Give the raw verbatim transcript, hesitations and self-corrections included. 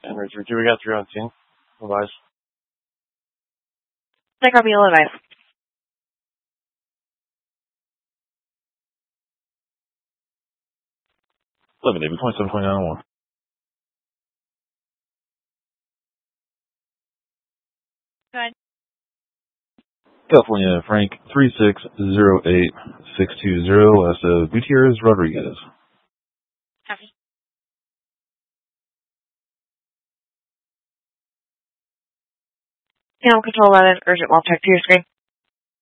Henry three two, we got three on scene. Advise. Take copy, you'll advise. eleven, David, twenty-seven, twenty-nine, one. Go ahead. California, Frank, three six zero eight six two zero, last of Gutierrez Rodriguez. Copy. Animal Control eleven, urgent wall check to your screen.